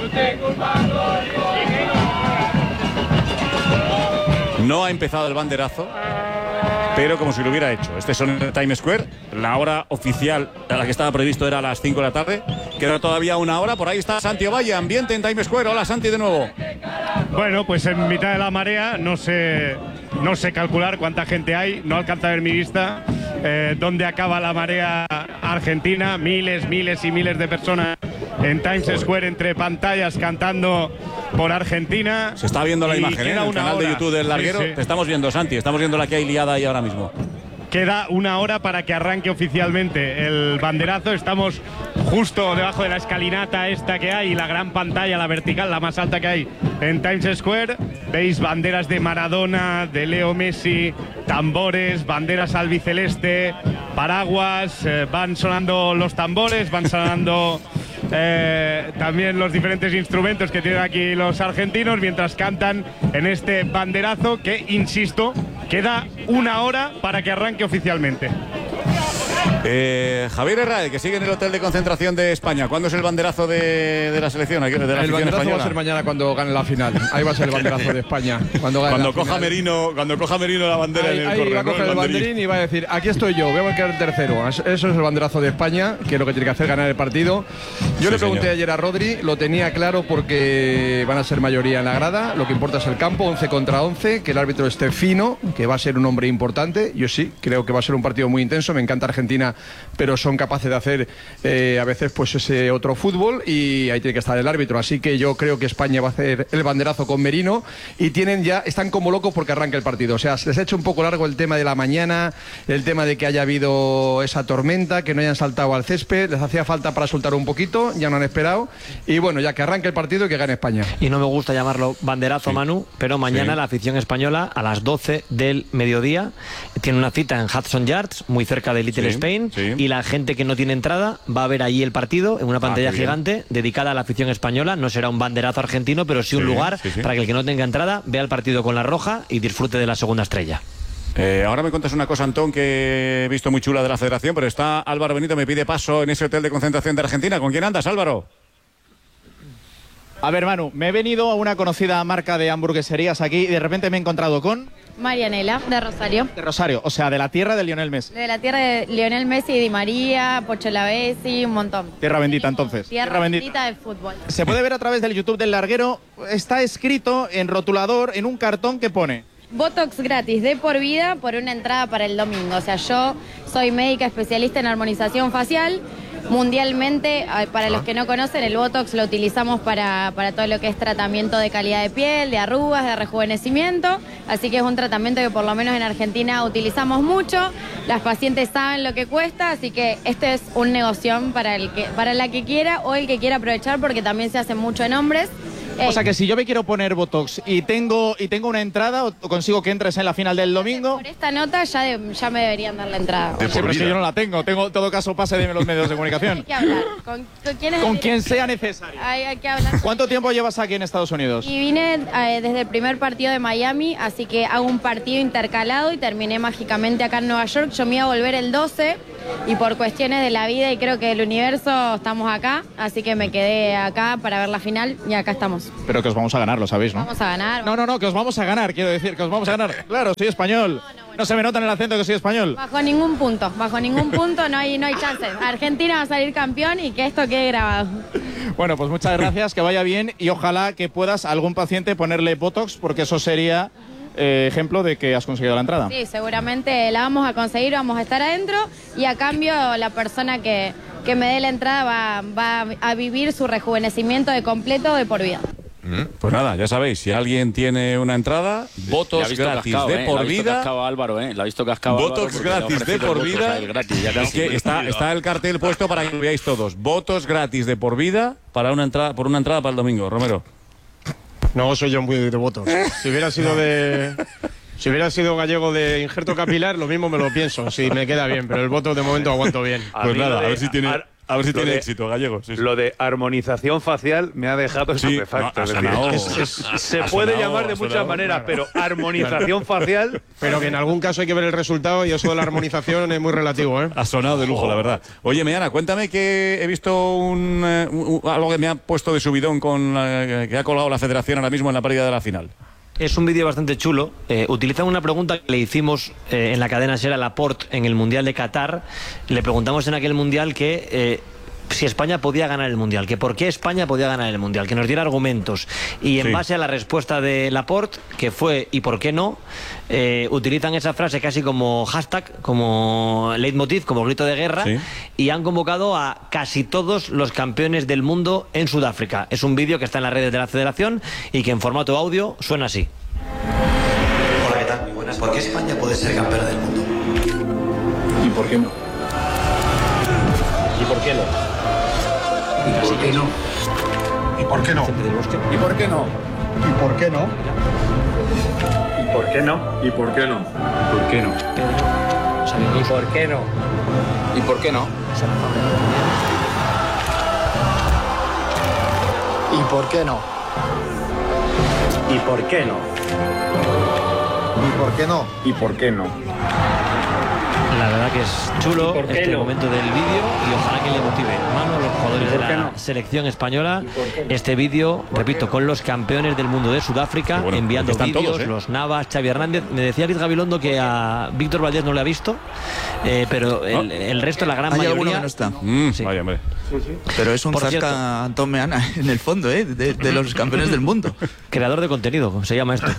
No ha empezado el banderazo, pero como si lo hubiera hecho. Este son en Times Square. La hora oficial a la que estaba previsto era a las 5 de la tarde. Queda todavía una hora. Por ahí está Santi Ovalle, ambiente en Times Square. Hola, Santi, de nuevo. Bueno, pues en mitad de la marea, no sé calcular cuánta gente hay, no alcanza a ver mi vista. Dónde acaba la marea argentina, miles y miles de personas en Times Square entre pantallas cantando por Argentina. Se está viendo la imagen en el canal de YouTube del Larguero. Sí, sí. Te estamos viendo, Santi, estamos viendo la que hay liada ahí ahora mismo. Queda una hora para que arranque oficialmente el banderazo. Estamos justo debajo de la escalinata esta que hay, la gran pantalla, la vertical, la más alta que hay en Times Square. Veis banderas de Maradona, de Leo Messi, tambores, banderas albiceleste, paraguas, van sonando los tambores, van sonando también los diferentes instrumentos que tienen aquí los argentinos mientras cantan en este banderazo que, insisto, queda una hora para que arranque oficialmente. Javier Herrera, que sigue en el hotel de concentración de España. ¿Cuándo es el banderazo de la selección? De la el banderazo española? va a ser mañana cuando gane la final. Ahí va a ser el banderazo de España. Cuando coja Merino la bandera en el ahí correo, va a coger el banderín y va a decir: aquí estoy yo, voy a quedar tercero. Eso es el banderazo de España, que es lo que tiene que hacer, ganar el partido. Yo le pregunté ayer a Rodri, lo tenía claro porque van a ser mayoría en la grada. Lo que importa es el campo, 11 contra 11, que el árbitro esté fino, que va a ser un hombre importante. Yo sí, creo que va a ser un partido muy intenso. Me encanta Argentina, pero son capaces de hacer a veces pues ese otro fútbol y ahí tiene que estar el árbitro. Así que yo creo que España va a hacer el banderazo con Merino y están como locos porque arranca el partido. O sea, se les ha hecho un poco largo el tema de la mañana, el tema de que haya habido esa tormenta, que no hayan saltado al césped. Les hacía falta para soltar un poquito, ya no han esperado. Y bueno, ya que arranque el partido y que gane España. Y no me gusta llamarlo banderazo, Manu, pero mañana la afición española a las 12 del mediodía tiene una cita en Hudson Yards, muy cerca de Little Spain, y la gente que no tiene entrada va a ver allí el partido en una pantalla gigante dedicada a la afición española. No será un banderazo argentino, pero sí un lugar para que el que no tenga entrada vea el partido con la roja y disfrute de la segunda estrella. Ahora me cuentas una cosa, Antón, que he visto muy chula de la federación, pero está Álvaro Benito, me pide paso en ese hotel de concentración de Argentina. ¿Con quién andas, Álvaro? A ver, Manu, me he venido a una conocida marca de hamburgueserías aquí y de repente me he encontrado con... Marianela, de Rosario. De Rosario, o sea, de la tierra de Lionel Messi. De la tierra de Lionel Messi, Di María, Pocho Lavezzi, un montón. Tierra bendita, entonces. Tierra bendita del fútbol. Se puede ver a través del YouTube del Larguero, está escrito en rotulador, en un cartón que pone... Botox gratis de por vida por una entrada para el domingo. O sea, yo soy médica especialista en armonización facial. Mundialmente, para los que no conocen, el Botox lo utilizamos para todo lo que es tratamiento de calidad de piel, de arrugas, de rejuvenecimiento. Así que es un tratamiento que por lo menos en Argentina utilizamos mucho. Las pacientes saben lo que cuesta, así que este es un negocio para la que quiera o el que quiera aprovechar, porque también se hace mucho en hombres. O sea que si yo me quiero poner Botox y tengo una entrada, o consigo que entres en la final del domingo... Por esta nota ya me deberían dar la entrada. Sí, pero es que yo no la tengo. En todo caso, pase de los medios de comunicación. Hay que hablar. ¿Con quien sea necesario. Hay que hablar. ¿Cuánto tiempo llevas aquí en Estados Unidos? Y vine desde el primer partido de Miami, así que hago un partido intercalado y terminé mágicamente acá en Nueva York. Yo me iba a volver el 12 y por cuestiones de la vida y creo que del universo estamos acá, así que me quedé acá para ver la final y acá estamos. Pero que os vamos a ganar, lo sabéis, ¿no? Vamos a ganar. No, que os vamos a ganar, quiero decir, que os vamos a ganar. Claro, soy español. No se me nota en el acento que soy español. Bajo ningún punto no hay chance. Argentina va a salir campeón y que esto quede grabado. Bueno, pues muchas gracias, que vaya bien y ojalá que puedas a algún paciente ponerle Botox, porque eso sería ejemplo de que has conseguido la entrada. Sí, seguramente la vamos a conseguir, vamos a estar adentro y a cambio la persona que me dé la entrada va a vivir su rejuvenecimiento de completo de por vida. Pues nada, ya sabéis, si alguien tiene una entrada, Botox gratis de por vida. La ha visto cascado Botox gratis de por vida. Es que está el cartel puesto para que lo veáis todos. Botox gratis de por vida por una entrada para el domingo. Romero. No soy yo muy de Botox. Si hubiera sido gallego de injerto capilar, lo mismo me lo pienso, si me queda bien, pero el Botox de momento aguanto bien. Pues nada, a ver si tiene... A ver si tiene éxito, Gallego. Sí, sí. Lo de armonización facial me ha dejado estupefacto. Se puede llamar de muchas maneras, pero armonización facial... Pero que en algún caso hay que ver el resultado y eso de la armonización es muy relativo, ¿eh? Ha sonado de lujo, la verdad. Oye, Meana, cuéntame que he visto algo que me ha puesto de subidón que ha colgado la Federación ahora mismo en la pérdida de la final. Es un vídeo bastante chulo. Utilizan una pregunta que le hicimos en la cadena SER a Laporte en el Mundial de Qatar. Le preguntamos en aquel Mundial que si España podía ganar el Mundial, que por qué España podía ganar el Mundial, que nos diera argumentos. Y en base a la respuesta de Laporte, que fue ¿y por qué no?, utilizan esa frase casi como hashtag, como leitmotiv, como grito de guerra, y han convocado a casi todos los campeones del mundo en Sudáfrica. Es un vídeo que está en las redes de la Federación y que en formato audio suena así. Hola, ¿qué tal? Muy buenas. ¿Por qué España puede ser campeona del mundo? ¿Y por qué no? ¿Y por qué no? ¿Y por qué no? ¿Y por qué no? ¿Y por qué no? ¿Y por qué no? ¿Y por qué no? ¿Y por qué no? ¿Por qué no? ¿Y por qué no? ¿Y por qué no? ¿Y por qué no? ¿Y por qué no? ¿Y por qué no? ¿Y por qué no? La verdad que es chulo este momento del vídeo y ojalá que le motive a los jugadores de la selección española. Este vídeo, repito, con los campeones del mundo de Sudáfrica, enviando vídeos, todos, los Navas, Xavi Hernández. Me decía Luis Gabilondo que a Víctor Valdés no le ha visto, pero el resto, la gran mayoría... Hay alguno que no está. Vaya, hombre. Pero es un zasca Antón Meana en el fondo, de los campeones del mundo. Creador de contenido, se llama esto.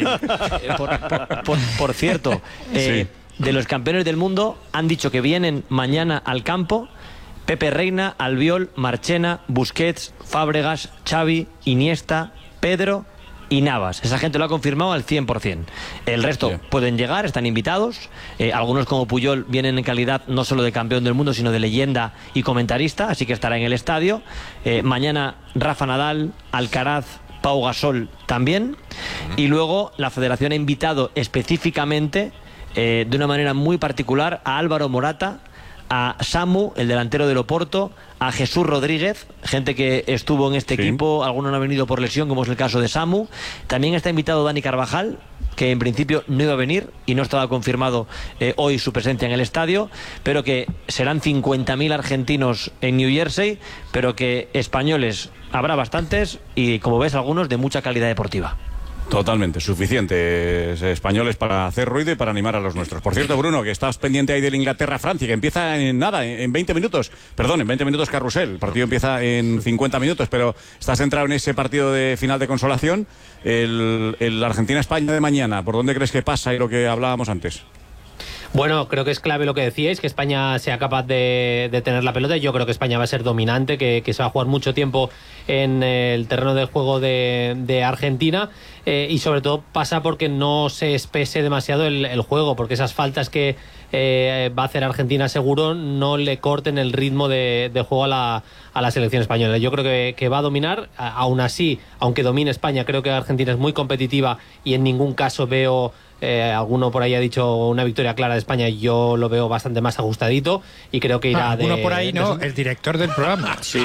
Por cierto... De los campeones del mundo han dicho que vienen mañana al campo Pepe Reina, Albiol, Marchena, Busquets, Fábregas, Xavi, Iniesta, Pedro y Navas. Esa gente lo ha confirmado al 100%. El resto pueden llegar, están invitados. Algunos como Puyol vienen en calidad no solo de campeón del mundo, sino de leyenda y comentarista, así que estará en el estadio. Mañana Rafa Nadal, Alcaraz, Pau Gasol también. Y luego la Federación ha invitado específicamente de una manera muy particular a Álvaro Morata, a Samu, el delantero del Oporto, a Jesús Rodríguez, gente que estuvo en este equipo, algunos no han venido por lesión, como es el caso de Samu. También está invitado Dani Carvajal, que en principio no iba a venir y no estaba confirmado hoy su presencia en el estadio, pero que serán 50.000 argentinos en New Jersey, pero que españoles habrá bastantes y, como ves, algunos de mucha calidad deportiva. Totalmente, suficientes españoles para hacer ruido y para animar a los nuestros. Por cierto, Bruno, que estás pendiente ahí del Inglaterra-Francia, que empieza en 20 minutos. Perdón, en 20 minutos carrusel. El partido empieza en 50 minutos, pero estás centrado en ese partido de final de consolación. El Argentina-España de mañana, ¿por dónde crees que pasa y lo que hablábamos antes? Bueno, creo que es clave lo que decíais, que España sea capaz de tener la pelota. Yo creo que España va a ser dominante, que se va a jugar mucho tiempo en el terreno de juego de Argentina, y sobre todo pasa porque no se espese demasiado el juego, porque esas faltas que va a hacer Argentina seguro no le corten el ritmo de juego a la selección española. Yo creo que va a dominar. Aún así, aunque domine España, creo que Argentina es muy competitiva y en ningún caso veo... alguno por ahí ha dicho una victoria clara de España. Yo lo veo bastante más ajustadito y creo que irá alguno por ahí, ¿no? El director del programa. Sí.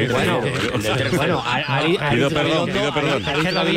Bueno, pido perdón.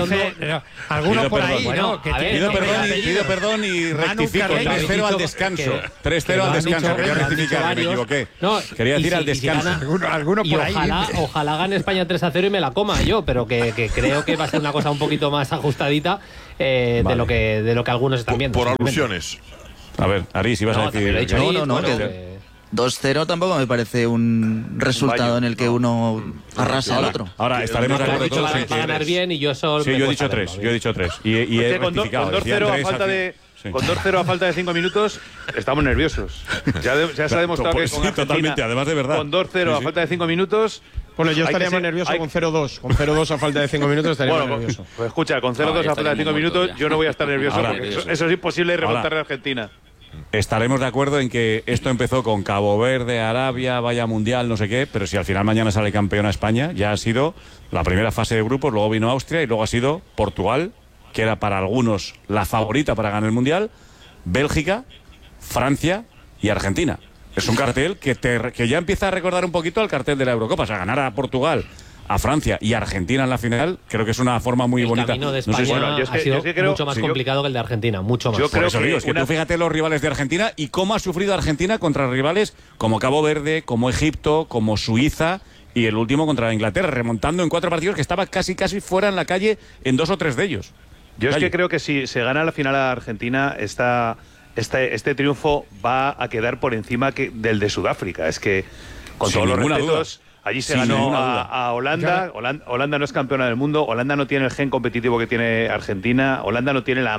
Alguno por ahí, ¿no? Pido perdón y rectifico. 3-0 al descanso. 3-0 al descanso. Quería rectificar, me equivoqué. Quería decir al descanso. Alguno por ahí. Ojalá gane España 3-0 y me la coma yo, pero que creo que va a ser una cosa un poquito más ajustadita de lo que algunos están viendo. Por alusiones. A ver, Ari, si vas a decir... No, 2-0 tampoco me parece un resultado en el que uno arrasa al otro. Ahora, estaremos de acuerdo todos. Va a ganar bien y yo solo... Sí, yo he dicho 3. Y he rectificado. Con 2-0 a falta de 5 minutos estamos nerviosos. Ya se ha demostrado que con Argentina, totalmente, además de verdad. Con 2-0 a falta de 5 minutos... Bueno, yo estaría más nervioso con 0-2. Con 0-2 a falta de 5 minutos estaría más nervioso. Pues escucha, con 0-2 a falta de 5 minutos yo no voy a estar nervioso, porque eso es imposible remontar a Argentina. Estaremos de acuerdo en que esto empezó con Cabo Verde, Arabia, vaya mundial, no sé qué, pero si al final mañana sale campeona España, ya ha sido la primera fase de grupos, luego vino Austria y luego ha sido Portugal, que era para algunos la favorita para ganar el mundial, Bélgica, Francia y Argentina. Es un cartel que ya empieza a recordar un poquito al cartel de la Eurocopa. O sea, ganar a Portugal, a Francia y a Argentina en la final, creo que es una forma muy bonita. El camino de España ha sido mucho más complicado que el de Argentina, mucho más. Yo creo que tú fíjate los rivales de Argentina y cómo ha sufrido Argentina contra rivales como Cabo Verde, como Egipto, como Suiza y el último contra Inglaterra, remontando en 4 partidos que estaba casi fuera en la calle en 2 o 3 de ellos. Yo es que creo que si se gana la final a Argentina, este triunfo va a quedar por encima del de Sudáfrica. Es que, con todos los respetos, allí se ganó a Holanda. Holanda no es campeona del mundo. Holanda no tiene el gen competitivo que tiene Argentina. Holanda no tiene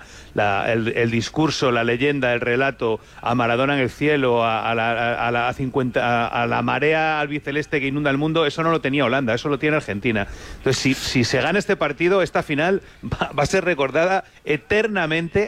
el discurso, la leyenda, el relato a Maradona en el cielo, a la marea albiceleste que inunda el mundo. Eso no lo tenía Holanda, eso lo tiene Argentina. Entonces, si se gana este partido, esta final va a ser recordada eternamente,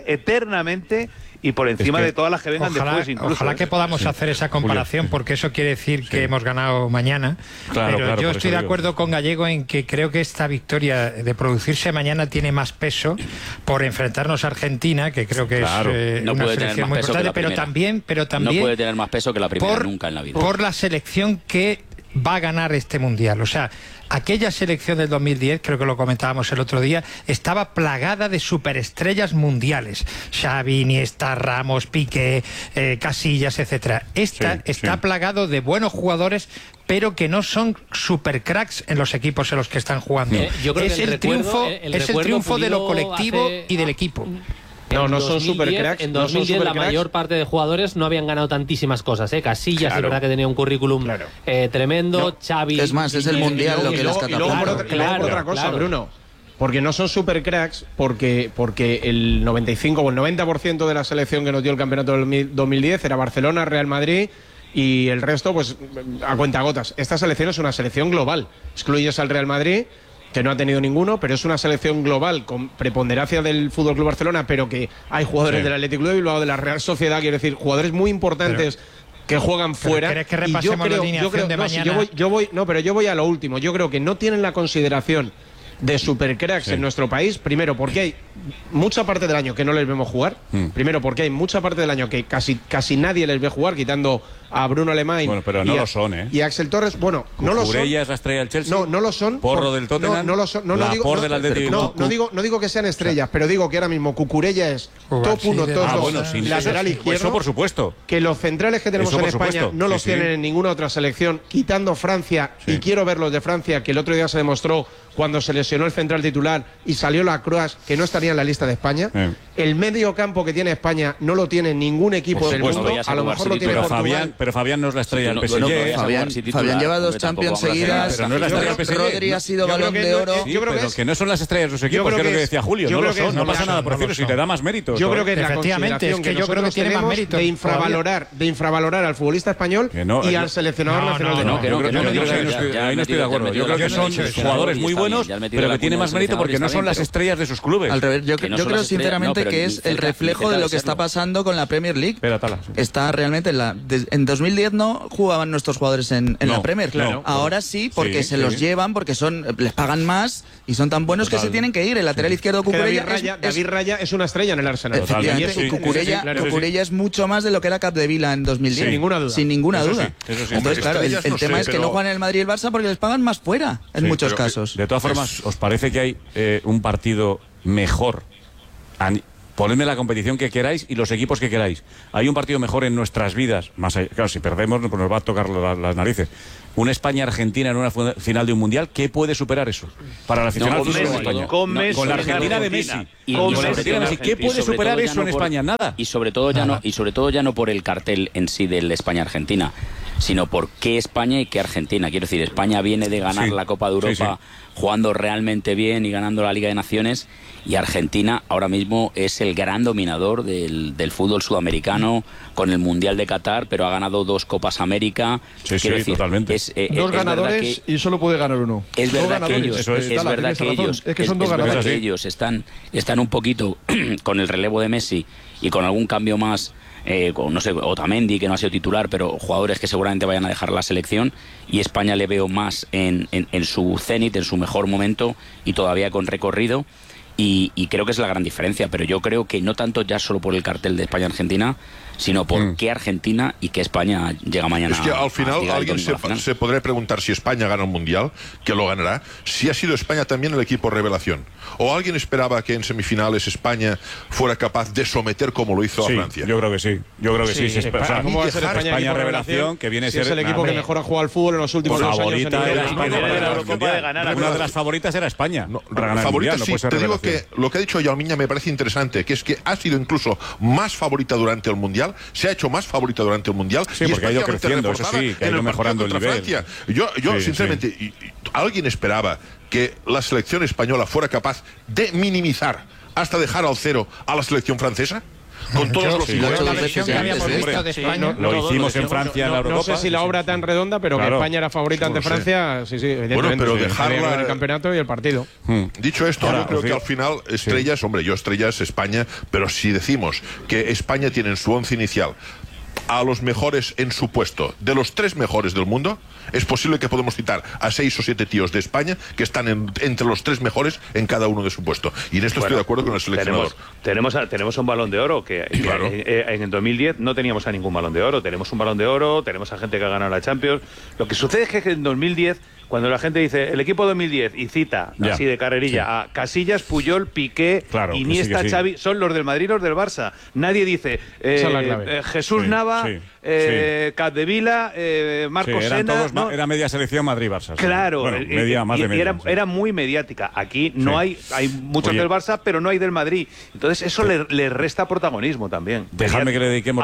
y por encima de todas las que vengan después incluso. Ojalá que podamos hacer esa comparación, porque eso quiere decir que hemos ganado mañana. Pero yo estoy de acuerdo con Gallego en que creo que esta victoria de producirse mañana tiene más peso por enfrentarnos a Argentina, que creo que es una selección muy importante, pero también no puede tener más peso que la primera nunca en la vida. Por la selección que va a ganar este mundial. O sea, aquella selección del 2010, creo que lo comentábamos el otro día, estaba plagada de superestrellas mundiales. Xavi, Iniesta, Ramos, Piqué, Casillas, etcétera. Está plagado de buenos jugadores, pero que no son supercracks en los equipos en los que están jugando. Yo creo que el triunfo de lo colectivo y del equipo. No son supercracks. En 2010 la mayor parte de jugadores no habían ganado tantísimas cosas. Casillas, es verdad que tenía un currículum tremendo. Xavi. Es más, es el Mundial lo que les catapulta. Claro, otra cosa, Bruno. Porque no son supercracks, porque el 95 o el 90% de la selección que nos dio el campeonato del 2010 era Barcelona, Real Madrid, y el resto, pues, a cuentagotas. Esta selección es una selección global. Excluyes al Real Madrid, que no ha tenido ninguno, pero es una selección global con preponderancia del FC Barcelona, pero que hay jugadores del Athletic Club de Bilbao, de la Real Sociedad, quiero decir, jugadores muy importantes que juegan fuera. ¿Querés que repasemos la alineación de mañana? Pero yo voy a lo último. Yo creo que no tienen la consideración de supercracks en nuestro país, primero porque hay mucha parte del año que no les vemos jugar, primero porque hay mucha parte del año que casi nadie les ve jugar, quitando a Bruno Alemán pero no lo son, y Axel Torres, no lo son. Cucurella es la estrella del Chelsea. No lo son. Porro del Tottenham. No lo son. No digo que sean estrellas, pero digo que ahora mismo Cucurella es top 1, top 2, lateral izquierdo. Eso por supuesto. Que los centrales que tenemos en España no los tienen en ninguna otra selección, quitando Francia, y quiero ver los de Francia, que el otro día se demostró cuando se lesionó el central titular y salió la Croix, que no estaría en la lista de España. El medio campo que tiene España no lo tiene ningún equipo del mundo. A lo mejor lo tiene Portugal. Pero Fabián no es la estrella del PSG. Fabián lleva 2 Champions seguidas. Pero no es la estrella del PSG. Rodri ha sido Balón de Oro. Pero que no son las estrellas de sus equipos, que es lo que decía Julio. No lo son, no pasa nada por decirlo, si te da más mérito. Yo creo que efectivamente es que yo creo que tiene más mérito de infravalorar al futbolista español y al seleccionador nacional de Noruega. Ahí no estoy de acuerdo. Yo creo que son jugadores muy buenos, pero que tiene más mérito porque no son las estrellas de sus clubes. Al revés, yo creo sinceramente que es el reflejo de lo que está pasando con la Premier League. Está realmente en 2010 no jugaban nuestros jugadores en la Premier. Ahora sí, porque se los llevan, porque les pagan más y son tan buenos que se tienen que ir. El lateral izquierdo Cucurella. David Raya es una estrella en el Arsenal. Efectivamente, Cucurella es mucho más de lo que era Capdevila en 2010. Sin ninguna duda. Entonces, claro, el tema es que no juegan en el Madrid y el Barça porque les pagan más fuera, en muchos casos. De todas formas, ¿os parece que hay un partido mejor? Ponedme la competición que queráis y los equipos que queráis. Hay un partido mejor en nuestras vidas. Más allá, claro, si perdemos, pues nos va a tocar las narices. Una España-Argentina en una final de un mundial, ¿qué puede superar eso? Para la aficionada de España. Con la Argentina de Messi. ¿Qué puede superar eso en España? Nada. Y sobre todo ya no por el cartel en sí del España-Argentina, sino por qué España y qué Argentina. Quiero decir, España viene de ganar la Copa de Europa jugando realmente bien y ganando la Liga de Naciones, y Argentina ahora mismo es el gran dominador del fútbol sudamericano con el Mundial de Qatar, pero ha ganado 2 Copas América. Quiero decir, totalmente. 2 ganadores y solo puede ganar uno. Es verdad que ellos están un poquito con el relevo de Messi y con algún cambio más, no sé, Otamendi, que no ha sido titular, pero jugadores que seguramente vayan a dejar la selección, y España le veo más en su cenit, en su mejor momento y todavía con recorrido. Y creo que es la gran diferencia, pero yo creo que no tanto ya solo por el cartel de España-Argentina, sino por qué Argentina y qué España llega mañana. Es que al final alguien se podrá preguntar si España gana el Mundial, que lo ganará, si ha sido España también el equipo revelación. ¿O alguien esperaba que en semifinales España fuera capaz de someter como lo hizo a Francia? Yo creo que sí. Yo creo que sí. ¿Cómo va a ser España revelación, que viene a ser es el equipo que mejor ha jugado al fútbol en los últimos 2 años. Una de las favoritas era España. Favorita, sí. Te digo que lo que ha dicho Yalmiña me parece interesante, que es que ha sido incluso más favorita durante el Mundial, se ha hecho más favorita durante el Mundial. Sí, porque ha ido creciendo, eso sí, que ha ido mejorando el nivel. Francia. Yo sinceramente, ¿alguien esperaba que la selección española fuera capaz de minimizar hasta dejar al 0 a la selección francesa? Con todos los la versión que habíamos visto de España. Lo hicimos en Francia en la Eurocopa. No sé si la obra tan redonda, pero que España era favorita ante Francia, sí, evidentemente. Bueno, pero dejarla el campeonato y el partido. Dicho esto, yo creo que al final estrellas, yo estrellas España, pero si decimos que España tiene en su once inicial a los mejores en su puesto, de los 3 mejores del mundo, es posible que podemos citar a 6 o 7 tíos de España que están entre los 3 mejores en cada uno de su puesto. Y en esto estoy de acuerdo con el seleccionador. Tenemos un Balón de Oro que en el 2010 no teníamos a ningún Balón de Oro. Tenemos un Balón de Oro, tenemos a gente que ha ganado la Champions. Lo que sucede es que en 2010, cuando la gente dice el equipo 2010 y cita así de carrerilla a Casillas, Puyol, Piqué, Iniesta, Xavi, son los del Madrid y los del Barça. Nadie dice Jesús Nava, Capdevila, Marcos Sena. Era media selección Madrid-Barça. Claro, más de media, era muy mediática. Aquí no hay muchos del Barça, pero no hay del Madrid. Entonces eso le resta protagonismo también. Dejadme que le dediquemos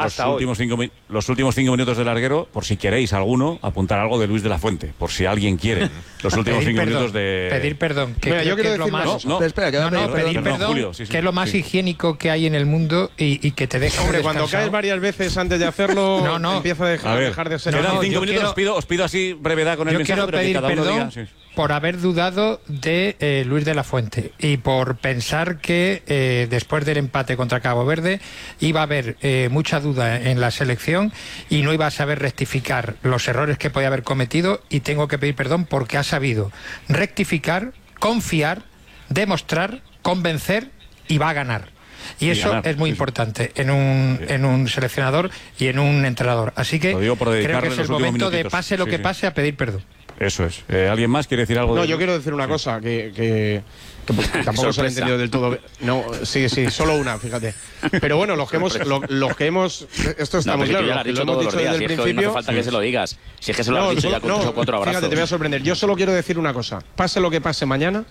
los últimos 5 minutos del larguero, por si queréis alguno, apuntar algo de Luis de la Fuente, por si alguien quiere. Los últimos 5 minutos de... Pedir perdón. Yo quiero decir más... pedir perdón, que es lo más higiénico que hay en el mundo y que te deja... Hombre, cuando caes varias veces antes de hacerlo, empieza a dejar de ser... Quedan 5 minutos, os pido así brevedad con el mensaje. Yo quiero pedir perdón por haber dudado de Luis de la Fuente y por pensar que después del empate contra Cabo Verde iba a haber mucha duda en la selección y no iba a saber rectificar los errores que podía haber cometido, y tengo que pedir perdón porque ha sabido rectificar, confiar, demostrar, convencer y va a ganar. Y eso es muy importante en un seleccionador y en un entrenador. Así que creo que es el momento de, pase lo que pase, a pedir perdón. Eso es. ¿Alguien más quiere decir algo? No, yo quiero decir una cosa que tampoco se lo he entendido del todo. No, sí, solo una, fíjate. Pero bueno, los que hemos esto está muy claro. Lo hemos dicho desde el principio. No hace falta que se lo digas. Si es que se lo has dicho ya con 3 o 4 abrazos. Fíjate, te voy a sorprender. Yo solo quiero decir una cosa. Pase lo que pase mañana,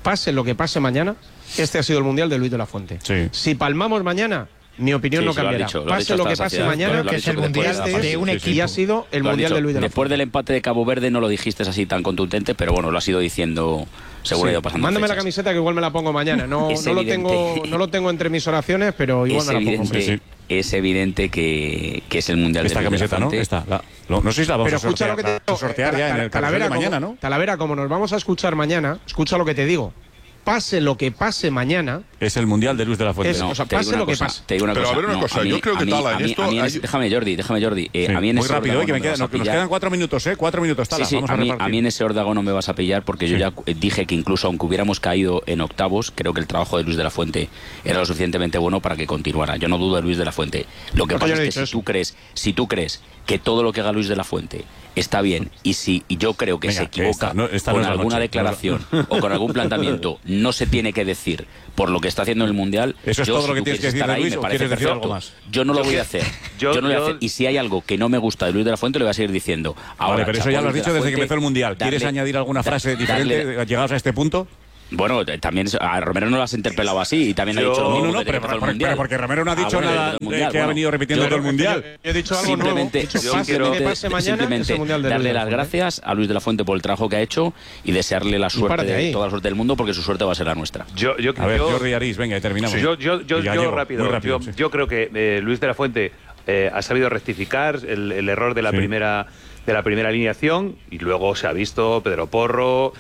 este ha sido el Mundial de Luis de la Fuente. Si palmamos mañana, mi opinión no cambiará. Pase lo que pase mañana, que es el Mundial de un equipo. Y ha sido el Mundial de Luis de la Fuente. Después del empate de Cabo Verde no lo dijiste así tan contundente, pero bueno, lo has ido diciendo. Seguro ha ido pasando. Mándame la camiseta que igual me la pongo mañana. No lo tengo entre mis oraciones, pero igual me la pongo. Es evidente que es el Mundial de Luis camiseta, de la Fuente. No sé si la vamos a sortear, ya en el Talavera de mañana, ¿no? Talavera, como nos vamos a escuchar mañana, escucha lo que te digo. Pase lo que pase mañana. Es el Mundial de Luis de la Fuente. Pase lo que pase. Te digo una cosa. Pero a ver una cosa, yo creo que Tala en esto... Déjame, Jordi. A mí en muy rápido, que nos quedan 4 minutos, 4 minutos, Tala. Sí, a mí en ese órdago no me vas a pillar, porque yo ya dije que incluso aunque hubiéramos caído en octavos, creo que el trabajo de Luis de la Fuente era lo suficientemente bueno para que continuara. Yo no dudo de Luis de la Fuente. Lo que pasa es que si tú crees que todo lo que haga Luis de la Fuente está bien, y si yo creo que se equivoca con alguna declaración o con algún planteamiento, no se tiene que decir por lo que está haciendo en el Mundial. Eso es todo lo que tienes que decir de Luis, o quieres decir algo más. Yo no lo voy a hacer. Y si hay algo que no me gusta de Luis de la Fuente, le voy a seguir diciendo. Vale, pero eso ya lo has dicho desde que empezó el Mundial. ¿Quieres añadir alguna frase diferente llegados a este punto? Bueno, también a Romero no lo has interpelado así y también ha dicho lo mismo. Pero porque Romero no ha dicho nada que ha venido repitiendo todo el Mundial. Yo he dicho algo simplemente darle las gracias a Luis de la Fuente por el trabajo que ha hecho y desearle la suerte, toda la suerte del mundo, porque su suerte va a ser la nuestra. A ver, Jordi Arís, venga, y terminamos. Yo rápido. Yo creo que Luis de la Fuente ha sabido rectificar el error de la primera alineación, y luego se ha visto Pedro Porro,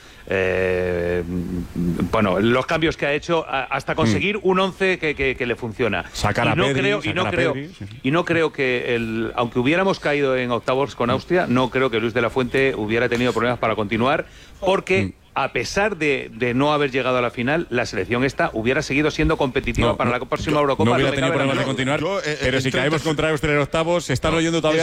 los cambios que ha hecho hasta conseguir un 11 que le funciona. Y no creo que aunque hubiéramos caído en octavos con Austria, no creo que Luis de la Fuente hubiera tenido problemas para continuar, porque a pesar de no haber llegado a la final, la selección esta hubiera seguido siendo competitiva para la próxima Eurocopa. No hubiera tenido problemas de continuar, pero si caemos contra Austria en octavos, se están oyendo todavía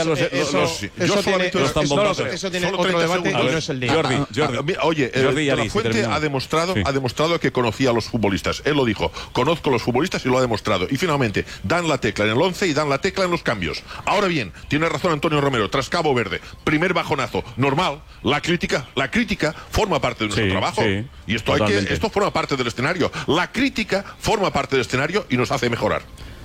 Eso tiene otro debate y no es el día. Jordi. Oye, De La Fuente ha demostrado que conocía a los futbolistas. Él lo dijo, conozco a los futbolistas y lo ha demostrado. Y finalmente, dan la tecla en el 11 y dan la tecla en los cambios. Ahora bien, tiene razón Antonio Romero, tras Cabo Verde, primer bajonazo, normal, la crítica forma parte de nuestro trabajo. Y esto forma parte del escenario. La crítica forma parte del escenario y nos hace mejorar.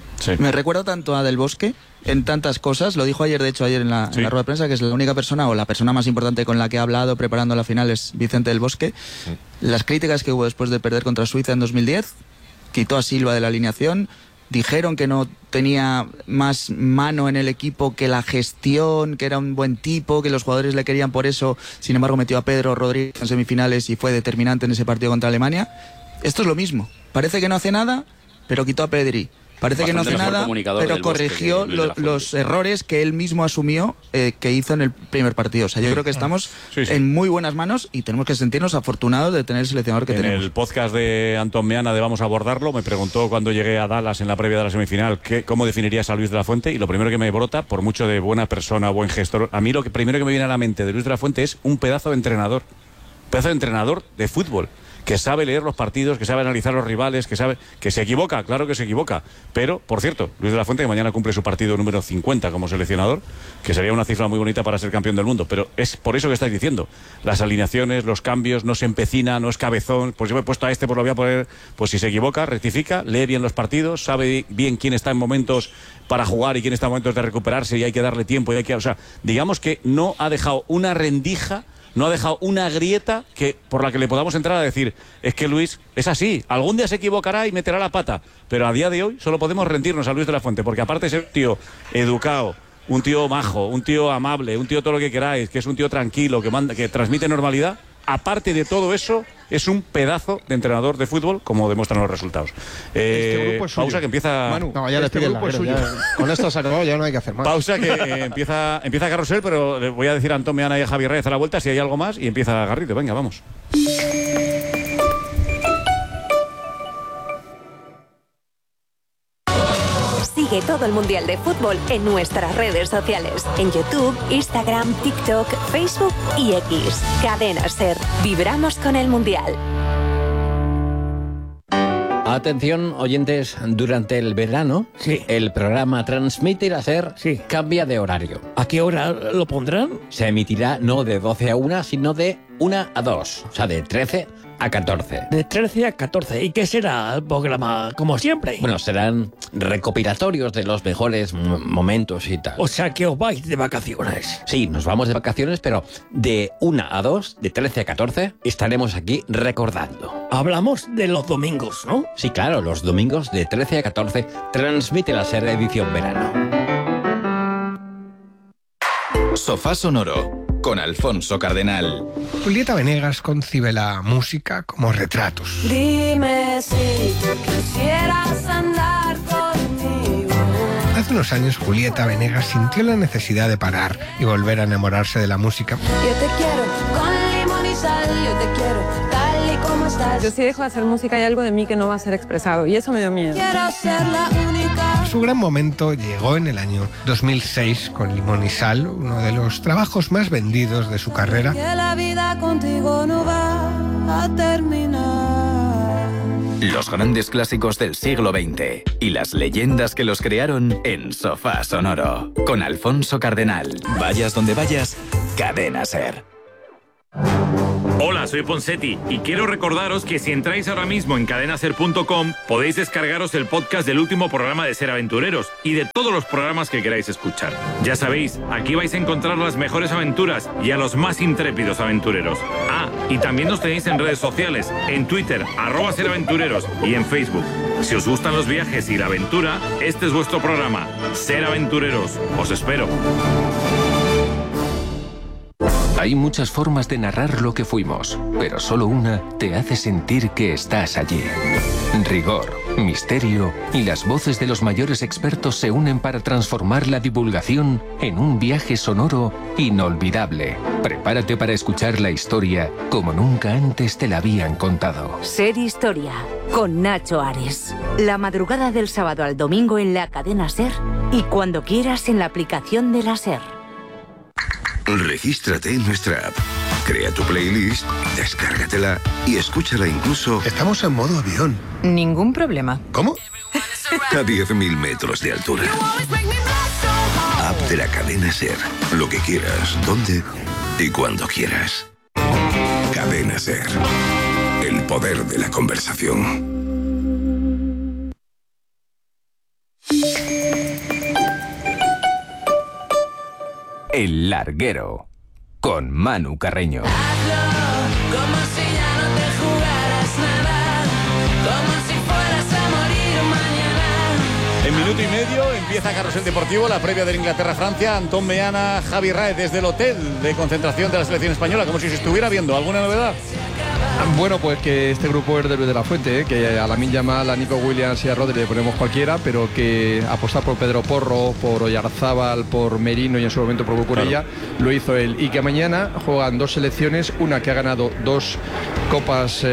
Me recuerda tanto a Del Bosque en tantas cosas. Lo dijo ayer en la rueda de prensa, que es la única persona o la persona más importante con la que ha hablado preparando la final es Vicente Del Bosque. Las críticas que hubo después de perder contra Suiza en 2010, quitó a Silva de la alineación. Dijeron que no tenía más mano en el equipo que la gestión, que era un buen tipo, que los jugadores le querían por eso. Sin embargo, metió a Pedro Rodríguez en semifinales y fue determinante en ese partido contra Alemania. Esto es lo mismo. Parece que no hace nada, pero quitó a Pedri. Parece que no hace nada, pero corrigió los errores que él mismo asumió que hizo en el primer partido. O sea, yo creo que estamos en muy buenas manos y tenemos que sentirnos afortunados de tener el seleccionador que tenemos. En el podcast de Antón Meana de Vamos a Abordarlo, me preguntó cuando llegué a Dallas en la previa de la semifinal cómo definirías a Luis de la Fuente, y lo primero que me brota, por mucho de buena persona, buen gestor, a mí lo que primero que me viene a la mente de Luis de la Fuente es un pedazo de entrenador. Pedazo de entrenador de fútbol, que sabe leer los partidos, que sabe analizar los rivales, que sabe que se equivoca, claro que se equivoca. Pero, por cierto, Luis de la Fuente, que mañana cumple su partido número 50 como seleccionador, que sería una cifra muy bonita para ser campeón del mundo. Pero es por eso que estáis diciendo. Las alineaciones, los cambios, no se empecina, no es cabezón. Pues yo me he puesto a pues lo voy a poner. Pues si se equivoca, rectifica, lee bien los partidos, sabe bien quién está en momentos para jugar y quién está en momentos de recuperarse, y hay que darle tiempo. O sea, digamos que no ha dejado una rendija, no ha dejado una grieta por la que le podamos entrar a decir, es que Luis es así, algún día se equivocará y meterá la pata, pero a día de hoy solo podemos rendirnos a Luis de la Fuente, porque aparte de ser un tío educado, un tío majo, un tío amable, un tío todo lo que queráis, que es un tío tranquilo, que transmite normalidad, aparte de todo eso, es un pedazo de entrenador de fútbol, como demuestran los resultados. Pausa que empieza... Manu, no, ya grupo es suyo. Con esto se acabó, ya no hay que hacer más. Pausa que empieza Carrusel, pero le voy a decir a Antón Meana y a Javier Reyes a la vuelta si hay algo más, y empieza Garrido. Venga, vamos. Sigue todo el Mundial de Fútbol en nuestras redes sociales. En YouTube, Instagram, TikTok, Facebook y X. Cadena SER. Vibramos con el Mundial. Atención, oyentes, durante el verano, el programa Transmite la SER cambia de horario. ¿A qué hora lo pondrán? Se emitirá no de 12 a 1, sino de 1 a 2. O sea, de 13 a 14. De 13 a 14. ¿Y qué será el programa, como siempre? Bueno, serán recopilatorios de los mejores momentos y tal. O sea, que os vais de vacaciones. Sí, nos vamos de vacaciones, pero de 1 a 2, de 13 a 14, estaremos aquí recordando. Hablamos de los domingos, ¿no? Sí, claro, los domingos de 13 a 14, Transmite la SER edición verano. Sofá Sonoro, con Alfonso Cardenal. Julieta Venegas concibe la música como retratos. Dime si quisieras andar conmigo. Hace unos años Julieta Venegas sintió la necesidad de parar y volver a enamorarse de la música. Yo te quiero con limón y sal, yo te quiero tal y como estás. Yo si dejo de hacer música hay algo de mí que no va a ser expresado y eso me dio miedo. Quiero ser la única. Su gran momento llegó en el año 2006 con Limón y Sal, uno de los trabajos más vendidos de su carrera. Que la vida contigo no va a terminar. Los grandes clásicos del siglo XX y las leyendas que los crearon en Sofá Sonoro, con Alfonso Cardenal. Vayas donde vayas, Cadena SER. Hola, soy Ponsetti y quiero recordaros que si entráis ahora mismo en cadenaser.com podéis descargaros el podcast del último programa de Ser Aventureros y de todos los programas que queráis escuchar. Ya sabéis, aquí vais a encontrar las mejores aventuras y a los más intrépidos aventureros. Ah, y también nos tenéis en redes sociales, en Twitter, @SerAventureros y en Facebook. Si os gustan los viajes y la aventura, este es vuestro programa, Ser Aventureros. Os espero. Hay muchas formas de narrar lo que fuimos, pero solo una te hace sentir que estás allí. Rigor, misterio y las voces de los mayores expertos se unen para transformar la divulgación en un viaje sonoro inolvidable. Prepárate para escuchar la historia como nunca antes te la habían contado. Ser Historia, con Nacho Ares. La madrugada del sábado al domingo en la cadena SER y cuando quieras en la aplicación de la SER. Regístrate en nuestra app. Crea tu playlist, descárgatela y escúchala incluso... Estamos en modo avión. Ningún problema. ¿Cómo? A 10.000 metros de altura. App de la cadena SER. Lo que quieras, dónde y cuando quieras. Cadena SER. El poder de la conversación. El Larguero, con Manu Carreño. Como si ya no te jugaras nada, como si fueras a morir mañana. En minuto y medio empieza Carrusel Deportivo, la previa de Inglaterra-Francia. Antón Meana, Javi Raez desde el hotel de concentración de la selección española, como si se estuviera viendo. ¿Alguna novedad? Bueno, pues que este grupo es de Luis de la Fuente, que a Lamine Yamal, a Nico Williams y a Rodri le ponemos cualquiera, pero que apostar por Pedro Porro, por Oyarzábal, por Merino y en su momento por Cucurella, lo hizo él. Y que mañana juegan dos selecciones, una que ha ganado dos copas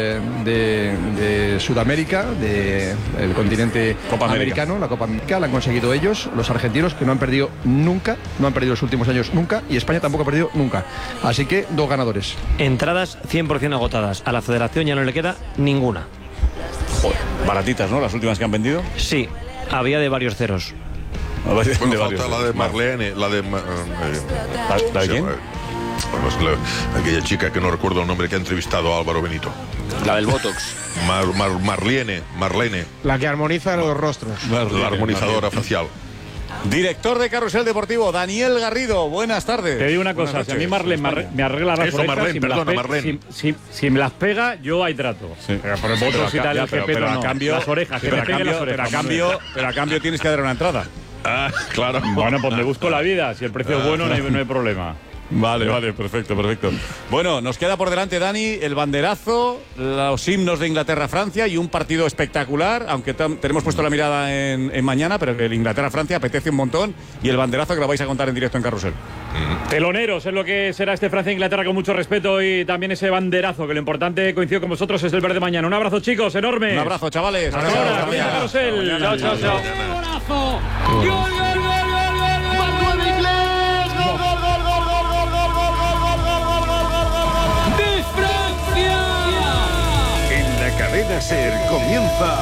de Sudamérica, del continente americano, la Copa América, la han conseguido ellos, los argentinos, que no han perdido nunca, no han perdido los últimos años nunca, y España tampoco ha perdido nunca. Así que dos ganadores. Entradas 100% agotadas. A la federación ya no le queda ninguna. Joder, baratitas, ¿no? Las últimas que han vendido. Sí, había de varios ceros. Bueno, falta la de Marlene, la de quién? Bueno, aquella chica que no recuerdo el nombre que ha entrevistado a Álvaro Benito. La del Botox. Marlene. La que armoniza los rostros. La armonizadora facial. Director de Carrusel Deportivo, Daniel Garrido, buenas tardes. Te digo una cosa, si a mí Marlene me arregla las orejas, si me las pega, yo hay trato. Sí. Por el Botox y tal, el jefe, no. Las orejas, que me peguen las orejas. Pero a cambio tienes que dar una entrada. Ah, claro. Bueno, pues me busco la vida, si el precio es bueno no hay problema. Vale, perfecto. Bueno, nos queda por delante, Dani, el banderazo, los himnos de Inglaterra-Francia y un partido espectacular, aunque tenemos puesto la mirada en mañana, pero el Inglaterra-Francia apetece un montón, y el banderazo que lo vais a contar en directo en Carrusel. Teloneros es lo que será este Francia-Inglaterra con mucho respeto, y también ese banderazo, que lo importante, coincido con vosotros, es el verde mañana. Un abrazo, chicos, enorme. Un abrazo, chavales. Hasta ahora, Carrusel. Chao. Cadena SER comienza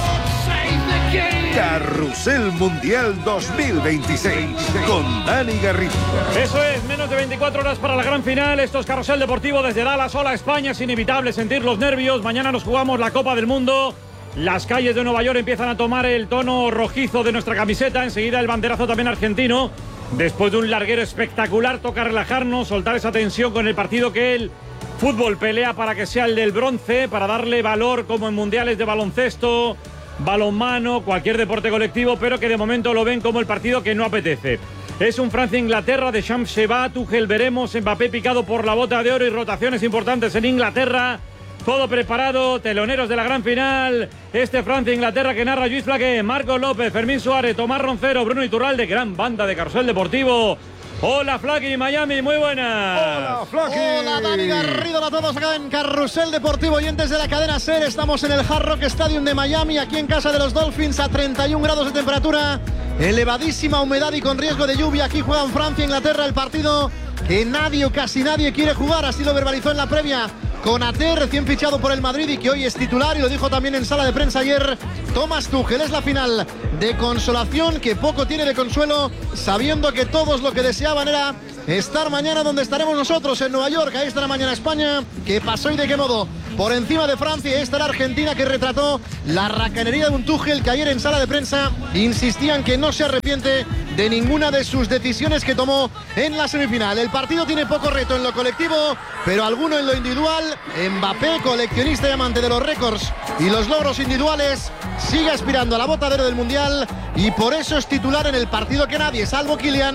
Carrusel Mundial 2026 con Dani Garrido. Eso es, menos de 24 horas para la gran final. Esto es Carrusel Deportivo desde Dallas. Hola España, es inevitable sentir los nervios. Mañana nos jugamos la Copa del Mundo. Las calles de Nueva York empiezan a tomar el tono rojizo de nuestra camiseta. Enseguida el banderazo también argentino. Después de un larguero espectacular, toca relajarnos, soltar esa tensión con el partido que el fútbol pelea para que sea el del bronce, para darle valor como en mundiales de baloncesto, balonmano, cualquier deporte colectivo, pero que de momento lo ven como el partido que no apetece. Es un Francia-Inglaterra, Deschamps se va, Tuchel veremos, Mbappé picado por la bota de oro y rotaciones importantes en Inglaterra. Todo preparado, teloneros de la gran final. Este Francia-Inglaterra que narra Lluís Flaqué, Marcos López, Fermín Suárez, Tomás Roncero, Bruno Iturralde, gran banda de Carrusel Deportivo. Hola Flaky, Miami, muy buenas. Hola Flaky. Hola Dani Garrido, hola a todos acá en Carrusel Deportivo, oyentes de la cadena SER. Estamos en el Hard Rock Stadium de Miami, aquí en casa de los Dolphins, a 31 grados de temperatura, elevadísima humedad y con riesgo de lluvia. Aquí juegan Francia e Inglaterra, el partido que nadie o casi nadie quiere jugar, así lo verbalizó en la previa Konaté, recién fichado por el Madrid y que hoy es titular, y lo dijo también en sala de prensa ayer Thomas Tuchel. Es la final de consolación, que poco tiene de consuelo, sabiendo que todos lo que deseaban era estar mañana donde estaremos nosotros, en Nueva York. Ahí estará mañana España, que pasó y de qué modo por encima de Francia. Ahí estará Argentina, que retrató la racanería de un Tuchel que ayer en sala de prensa insistían que no se arrepiente de ninguna de sus decisiones que tomó en la semifinal. El partido tiene poco reto en lo colectivo, pero alguno en lo individual. Mbappé, coleccionista y amante de los récords y los logros individuales, sigue aspirando a la bota de oro del Mundial, y por eso es titular en el partido que nadie, salvo Kylian,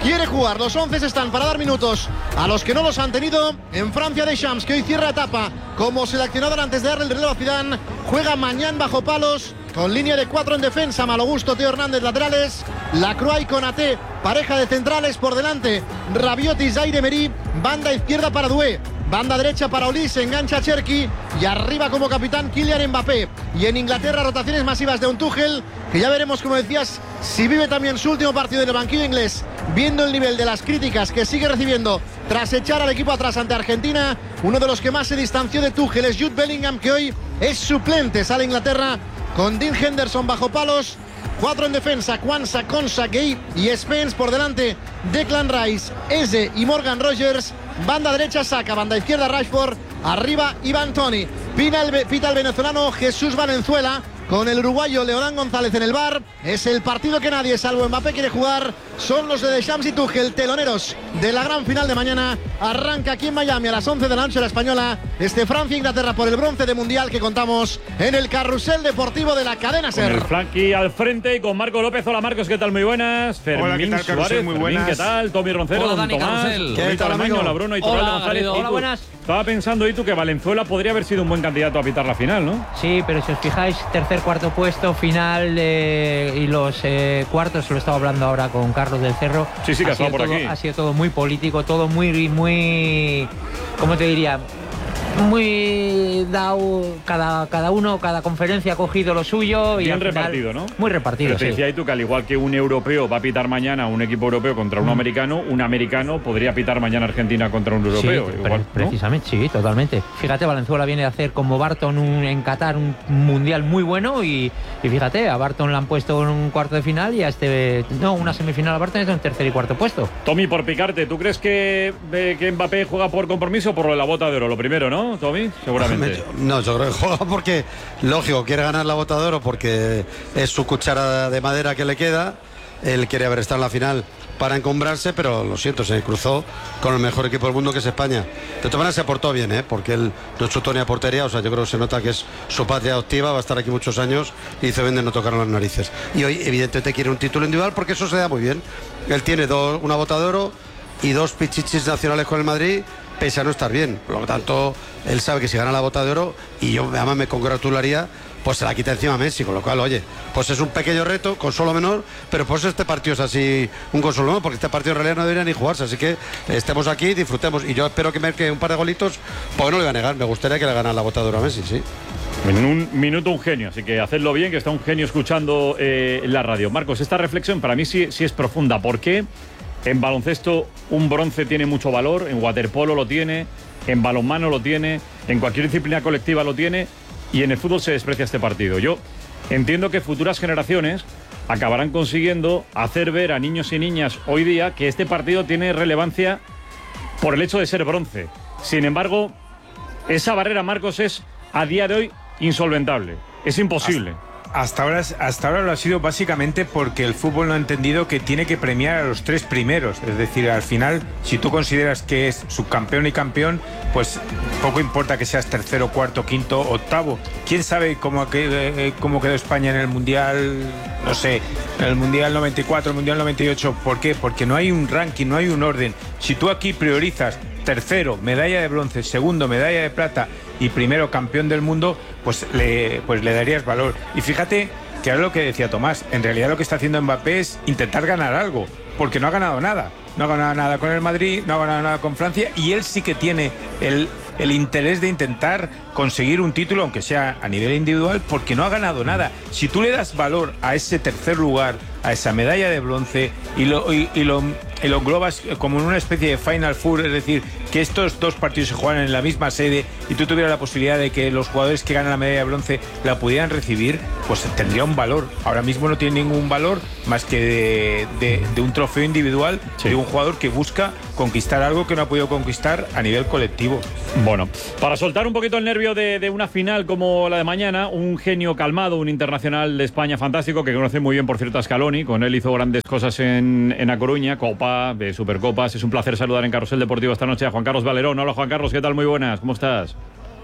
quiere jugar. Los 11 están para dar minutos a los que no los han tenido. En Francia, Deschamps, que hoy cierra etapa como seleccionador antes de darle el relevo a Zidane, juega mañana bajo palos con línea de 4 en defensa. Malo gusto, Teo Hernández laterales, Lacroix y Konaté, pareja de centrales por delante, Rabiot y Zaire Emery, banda izquierda para Doué, banda derecha para Olís, engancha Cherki y arriba como capitán Kylian Mbappé. Y en Inglaterra, rotaciones masivas de un Tuchel, que ya veremos, como decías, si vive también su último partido en el banquillo inglés, viendo el nivel de las críticas que sigue recibiendo tras echar al equipo atrás ante Argentina. Uno de los que más se distanció de Tuchel es Jude Bellingham, que hoy es suplente. Sale Inglaterra con Dean Henderson bajo palos, 4 en defensa, Kwanzaa, Konsa, Gay y Spence por delante, Declan Rice, Eze y Morgan Rogers, banda derecha Saka, banda izquierda Rashford, arriba Ivan Toney, pita el venezolano Jesús Valenzuela, con el uruguayo Leonán González en el bar. Es el partido que nadie, salvo Mbappé, quiere jugar. Son los de Deschamps y Tuchel, teloneros de la gran final de mañana. Arranca aquí en Miami a las 11 de la noche la española. Francia-Inglaterra por el bronce de mundial que contamos en el carrusel deportivo de la cadena SER. Con el Frankie al frente y con Marco López. Hola Marcos, ¿qué tal? Muy buenas. Fermín Hola, ¿qué tal, Suárez, Carrusel? Muy buenas. Fermín, ¿qué tal? Tommy Roncero, Hola, don Dani, Tomás. Carrusel. ¿Qué tal, Maño, La Bruno y Torral de González. Hola, buenas. Estaba pensando, y tú, que Valenzuela podría haber sido un buen candidato a pitar la final, ¿no? Sí, pero si os fijáis, tercer, cuarto puesto, final y los cuartos, lo estaba hablando ahora con Carlos del Cerro. Sí, que ha estado por aquí. Ha sido todo muy político, todo muy, ¿cómo te diría? Muy dado, cada uno, cada conferencia ha cogido lo suyo. Y bien al final, repartido, ¿no? Muy repartido, Pero te decía, y tú, que al igual que un europeo va a pitar mañana un equipo europeo contra un americano podría pitar mañana Argentina contra un europeo. Sí, igual, ¿no? precisamente, sí, totalmente. Fíjate, Valenzuela viene de hacer como Barton en Qatar un mundial muy bueno y fíjate, a Barton le han puesto en un cuarto de final y a una semifinal a Barton es en tercer y cuarto puesto. Tommy, por picarte, ¿tú crees que Mbappé juega por compromiso o por la bota de oro? Lo primero, ¿no, Tommy? Seguramente. No, yo creo que juega porque, lógico, quiere ganar la bota de oro porque es su cuchara de madera que le queda. Él quiere haber estado en la final para encumbrarse, pero lo siento, se cruzó con el mejor equipo del mundo, que es España. De todas maneras se portó bien, porque él no chutó ni a portería, o sea, yo creo que se nota que es su patria adoptiva, va a estar aquí muchos años y hizo bien de no tocar las narices. Y hoy, evidentemente, quiere un título individual porque eso se da muy bien. Él tiene una bota de oro y 2 pichichis nacionales con el Madrid, pese a no estar bien. Por lo tanto, él sabe que si gana la bota de oro, y yo además me congratularía, pues se la quita encima a Messi, con lo cual, oye, pues es un pequeño reto, consuelo menor, pero pues este partido es así un consuelo menor, porque este partido en realidad no debería ni jugarse, así que estemos aquí, disfrutemos, y yo espero que marque un par de golitos, porque no le voy a negar, me gustaría que le ganara la bota de oro a Messi, sí. En un minuto un genio, así que hacedlo bien, que está un genio escuchando la radio. Marcos, esta reflexión para mí sí es profunda. ¿Por qué en baloncesto un bronce tiene mucho valor? En waterpolo lo tiene, en balonmano lo tiene, en cualquier disciplina colectiva lo tiene, y en el fútbol se desprecia este partido. Yo entiendo que futuras generaciones acabarán consiguiendo hacer ver a niños y niñas hoy día que este partido tiene relevancia por el hecho de ser bronce. Sin embargo, esa barrera, Marcos, es a día de hoy insolventable. Es imposible. Hasta ahora lo ha sido básicamente porque el fútbol no ha entendido que tiene que premiar a los 3 primeros. Es decir, al final, si tú consideras que es subcampeón y campeón, pues poco importa que seas tercero, cuarto, quinto, octavo. ¿Quién sabe cómo quedó España en el Mundial? No sé, en el Mundial 94, el Mundial 98. ¿Por qué? Porque no hay un ranking, no hay un orden. Si tú aquí priorizas tercero, medalla de bronce, segundo, medalla de plata y primero, campeón del mundo, pues le darías valor. Y fíjate que ahora lo que decía Tomás, en realidad lo que está haciendo Mbappé es intentar ganar algo, porque no ha ganado nada. No ha ganado nada con el Madrid, no ha ganado nada con Francia, y él sí que tiene el interés de intentar conseguir un título, aunque sea a nivel individual, porque no ha ganado nada. Si tú le das valor a ese tercer lugar, a esa medalla de bronce, y lo englobas como en una especie de Final Four, es decir, que estos 2 partidos se juegan en la misma sede y tú tuvieras la posibilidad de que los jugadores que ganan la medalla de bronce la pudieran recibir, pues tendría un valor. Ahora mismo no tiene ningún valor más que de un trofeo individual, sí, de un jugador que busca conquistar algo que no ha podido conquistar a nivel colectivo. Bueno, para soltar un poquito el nervio de una final como la de mañana, un genio calmado, un internacional de España fantástico que conoce muy bien, por cierto, a Scaloni. Con él hizo grandes cosas en A Coruña, Copa, de Supercopas. Es un placer saludar en Carrusel Deportivo esta noche a Juan Carlos Valerón. Hola, Juan Carlos, ¿qué tal? Muy buenas, ¿cómo estás?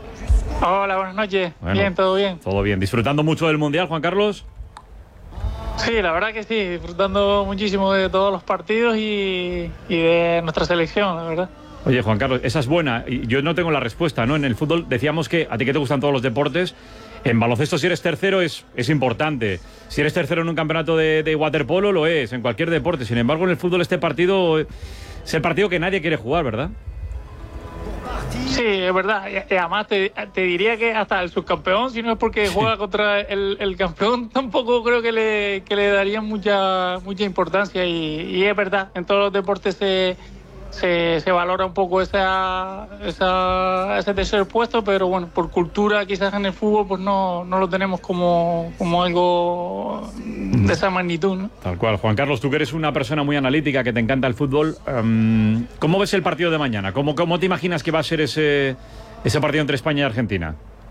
Hola, buenas noches. Bueno, bien, todo bien. Todo bien. ¿Disfrutando mucho del Mundial, Juan Carlos? Sí, la verdad que sí, disfrutando muchísimo de todos los partidos y de nuestra selección, la verdad. Oye, Juan Carlos, esa es buena. Yo no tengo la respuesta, ¿no? En el fútbol decíamos que a ti que te gustan todos los deportes, en baloncesto si eres tercero es importante. Si eres tercero en un campeonato de waterpolo, lo es, en cualquier deporte. Sin embargo, en el fútbol este partido es el partido que nadie quiere jugar, ¿verdad? Sí, es verdad. Y además te diría que hasta el subcampeón, si no es porque juega contra el campeón, tampoco creo que le darían mucha importancia. Y es verdad, en todos los deportes se valora un poco ese tercer puesto, pero bueno, por cultura quizás en el fútbol pues no lo tenemos como algo de esa magnitud, ¿no? Tal cual. Juan Carlos, tú que eres una persona muy analítica, que te encanta el fútbol, ¿cómo ves el partido de mañana? ¿Cómo te imaginas que va a ser ese partido entre España y Argentina?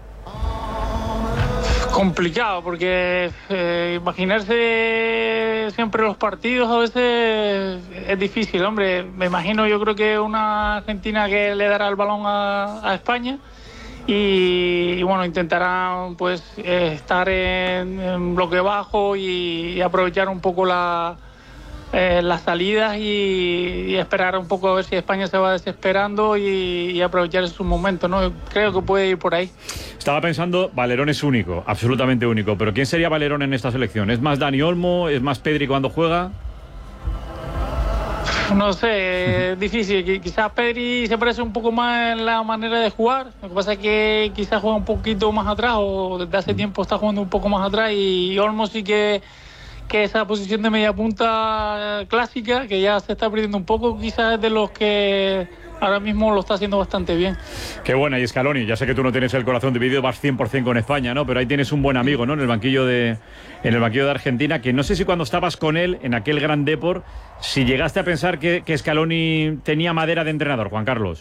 Complicado, porque imaginarse siempre los partidos a veces es difícil, hombre. Me imagino, yo creo que una Argentina que le dará el balón a España y bueno, intentarán pues estar en bloque bajo y aprovechar un poco las salidas y esperar un poco a ver si España se va desesperando y aprovechar su momento, ¿no? Creo que puede ir por ahí. Estaba pensando, Valerón es único, absolutamente único, pero ¿quién sería Valerón en esta selección? ¿Es más Dani Olmo? ¿Es más Pedri cuando juega? No sé, es difícil. Quizás Pedri se parece un poco más en la manera de jugar. Lo que pasa es que quizás juega un poquito más atrás, o desde hace tiempo está jugando un poco más atrás, y Olmo sí que esa posición de media punta clásica, que ya se está perdiendo un poco, quizás es de los que ahora mismo lo está haciendo bastante bien. Qué buena, y Scaloni, ya sé que tú no tienes el corazón dividido, vas 100% con España, ¿no? Pero ahí tienes un buen amigo, ¿no? En el banquillo de Argentina, que no sé si cuando estabas con él en aquel gran Depor, si llegaste a pensar que Scaloni tenía madera de entrenador, Juan Carlos.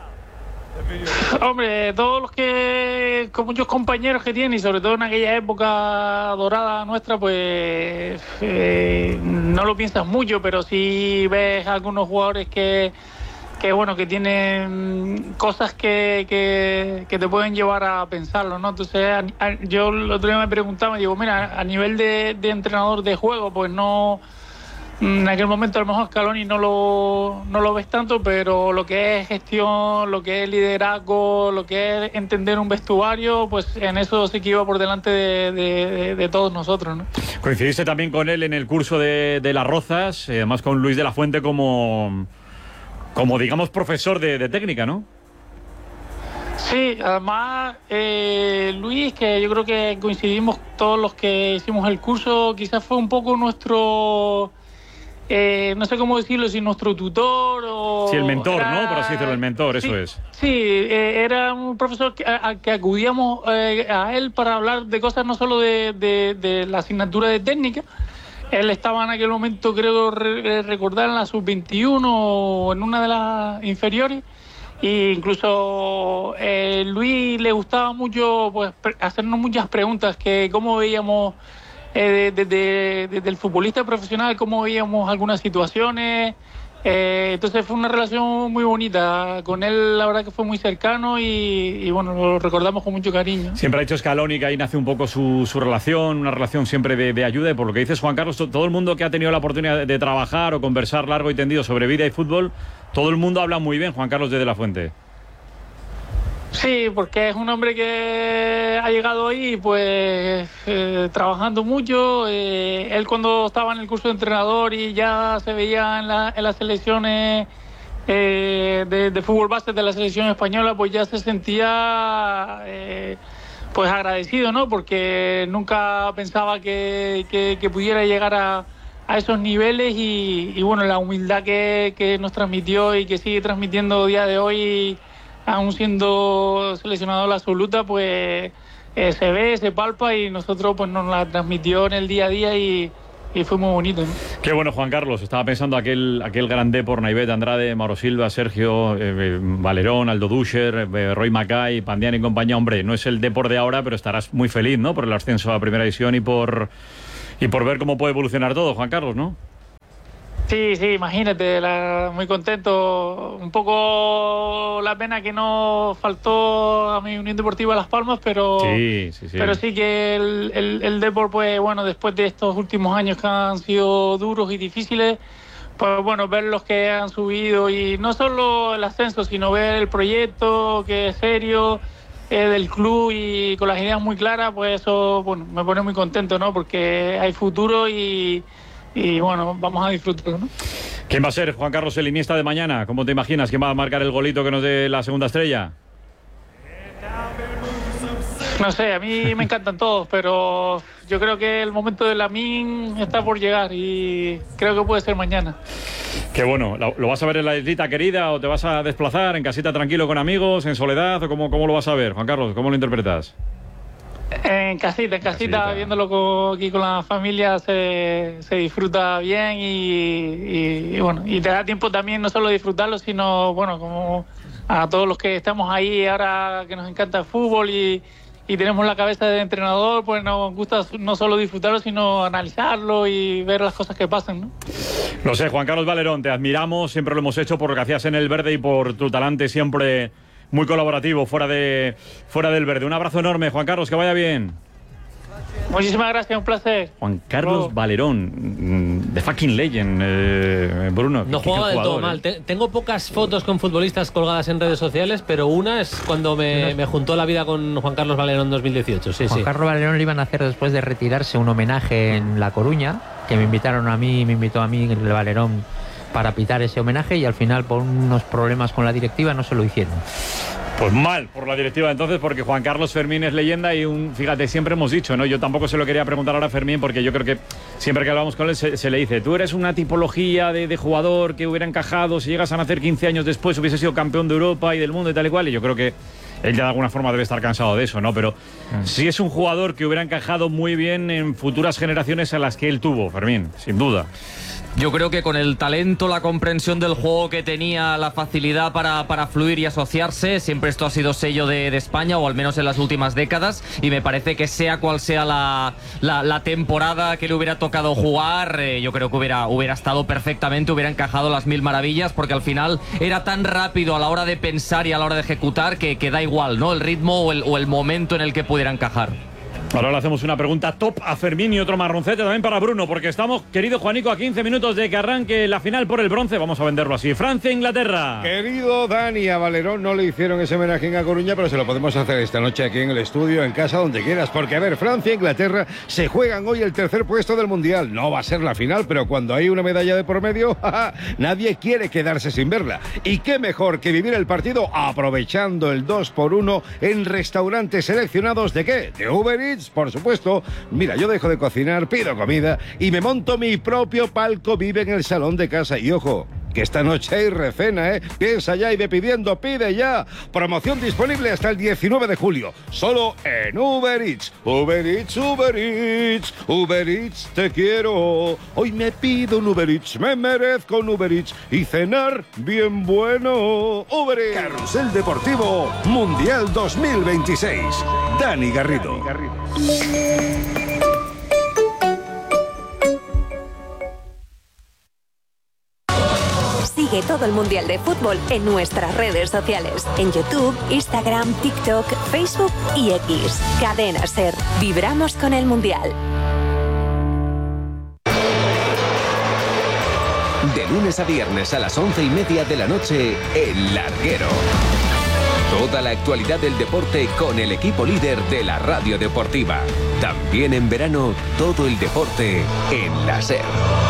Hombre, todos los que, con muchos compañeros que tiene, y sobre todo en aquella época dorada nuestra, pues no lo piensas mucho, pero sí ves algunos jugadores que bueno, que tienen cosas que te pueden llevar a pensarlo, ¿no? Entonces yo el otro día me preguntaba, digo, mira, a nivel de entrenador de juego, pues no, en aquel momento a lo mejor Scaloni no lo ves tanto, pero lo que es gestión, lo que es liderazgo, lo que es entender un vestuario, pues en eso sí que iba por delante de todos nosotros, ¿no? Coincidiste también con él en el curso de Las Rozas, además con Luis de la Fuente como digamos profesor de técnica, ¿no? Sí, además Luis, que yo creo que coincidimos todos los que hicimos el curso, quizás fue un poco nuestro, no sé cómo decirlo, si nuestro tutor o... Sí, el mentor, ¿no? Por así decirlo, el mentor, sí, eso es. Sí, era un profesor que acudíamos a él para hablar de cosas no solo de la asignatura de técnica. Él estaba en aquel momento, creo recordar, en la sub-21 o en una de las inferiores. E incluso Luis le gustaba mucho pues hacernos muchas preguntas, que cómo veíamos desde el futbolista profesional, cómo veíamos algunas situaciones. Entonces fue una relación muy bonita con él, la verdad que fue muy cercano y bueno, lo recordamos con mucho cariño. Siempre ha dicho Scaloni que ahí nace un poco su relación, una relación siempre de ayuda, y por lo que dices, Juan Carlos, todo el mundo que ha tenido la oportunidad de trabajar o conversar largo y tendido sobre vida y fútbol, todo el mundo habla muy bien, Juan Carlos de la Fuente. Sí, porque es un hombre que ha llegado ahí pues trabajando mucho. Él cuando estaba en el curso de entrenador y ya se veía en las selecciones de fútbol base de la selección española, pues ya se sentía pues agradecido, ¿no? Porque nunca pensaba que pudiera llegar a esos niveles y bueno, la humildad que nos transmitió y que sigue transmitiendo día de hoy, aún siendo seleccionador absoluta, pues se ve, se palpa, y nosotros pues nos la transmitió en el día a día y fue muy bonito, ¿no? Qué bueno, Juan Carlos. Estaba pensando aquel gran Depor, Naivet, Andrade, Mauro Silva, Sergio, Valerón, Aldo Duscher, Roy Mackay, Pandiani y compañía. Hombre, no es el Depor de ahora, pero estarás muy feliz, ¿no? Por el ascenso a Primera División y por ver cómo puede evolucionar todo, Juan Carlos, ¿no? Sí, imagínate, muy contento. Un poco la pena que no faltó a mi Unión Deportiva Las Palmas, pero sí que el Depor, pues bueno, después de estos últimos años que han sido duros y difíciles, pues bueno, ver los que han subido y no solo el ascenso, sino ver el proyecto que es serio del club y con las ideas muy claras, pues eso, bueno, me pone muy contento, ¿no? Porque hay futuro y bueno, vamos a disfrutarlo, ¿no? ¿Quién va a ser Juan Carlos el Iniesta de mañana? ¿Cómo te imaginas? ¿Quién va a marcar el golito que nos dé la segunda estrella? No sé, a mí me encantan todos, pero yo creo que el momento de Lamine está por llegar y creo que puede ser mañana. Qué bueno. ¿Lo vas a ver en la islita querida o te vas a desplazar en casita tranquilo con amigos, en soledad? ¿O cómo lo vas a ver, Juan Carlos? ¿Cómo lo interpretas? En casita, viéndolo aquí con la familia se disfruta bien y bueno, y te da tiempo también no solo disfrutarlo, sino bueno, como a todos los que estamos ahí ahora que nos encanta el fútbol y tenemos la cabeza de entrenador, pues nos gusta no solo disfrutarlo, sino analizarlo y ver las cosas que pasan, ¿no? Lo sé, Juan Carlos Valerón, te admiramos, siempre lo hemos hecho por lo que hacías en el verde y por tu talante siempre muy colaborativo fuera del verde. Un abrazo enorme, Juan Carlos, que vaya bien. Muchísimas gracias, un placer. Juan Carlos Valerón, The Fucking Legend, Bruno. No jugaba del todo mal. Tengo pocas fotos con futbolistas colgadas en redes sociales, pero una es cuando me juntó la vida con Juan Carlos Valerón en 2018. Juan Carlos Valerón le iban a hacer después de retirarse un homenaje en La Coruña, que me invitó a mí el Valerón para pitar ese homenaje y al final por unos problemas con la directiva no se lo hicieron. Pues mal por la directiva entonces, porque Juan Carlos Fermín es leyenda y fíjate, siempre hemos dicho, ¿no? Yo tampoco se lo quería preguntar ahora a Fermín porque yo creo que siempre que hablamos con él se le dice, tú eres una tipología de jugador que hubiera encajado, si llegas a nacer 15 años después hubiese sido campeón de Europa y del mundo y tal y cual, y yo creo que él ya de alguna forma debe estar cansado de eso, ¿no? Pero sí es un jugador que hubiera encajado muy bien en futuras generaciones a las que él tuvo, Fermín, sin duda. Yo creo que con el talento, la comprensión del juego que tenía, la facilidad para fluir y asociarse, siempre esto ha sido sello de España, o al menos en las últimas décadas, y me parece que sea cual sea la temporada que le hubiera tocado jugar, yo creo que hubiera estado perfectamente, hubiera encajado las mil maravillas, porque al final era tan rápido a la hora de pensar y a la hora de ejecutar que da igual, ¿no? El ritmo o el momento en el que pudiera encajar. Ahora le hacemos una pregunta top a Fermín y otro marroncete también para Bruno, porque estamos, querido Juanico, a 15 minutos de que arranque la final por el bronce. Vamos a venderlo así. Francia-Inglaterra. Querido Dani, a Valerón no le hicieron ese homenaje en A Coruña, pero se lo podemos hacer esta noche aquí en el estudio, en casa, donde quieras. Porque, a ver, Francia-Inglaterra se juegan hoy el tercer puesto del Mundial. No va a ser la final, pero cuando hay una medalla de por medio, nadie quiere quedarse sin verla. Y qué mejor que vivir el partido aprovechando el 2x1 en restaurantes seleccionados ¿de qué? De Uber Eats, por supuesto. Mira, yo dejo de cocinar, pido comida y me monto mi propio palco vive en el salón de casa. Y ojo, que esta noche hay recena, ¿eh? Piensa ya y ve pidiendo, pide ya. Promoción disponible hasta el 19 de julio. Solo en Uber Eats. Uber Eats, Uber Eats. Uber Eats, te quiero. Hoy me pido un Uber Eats. Me merezco un Uber Eats. Y cenar bien bueno. Uber Eats. Carrusel Deportivo Mundial 2026. Dani Garrido. Sigue todo el Mundial de Fútbol en nuestras redes sociales. En YouTube, Instagram, TikTok, Facebook y X. Cadena SER. Vibramos con el Mundial. De lunes a viernes a las 11:30 de la noche, El Larguero. Toda la actualidad del deporte con el equipo líder de la radio deportiva. También en verano, todo el deporte en la SER.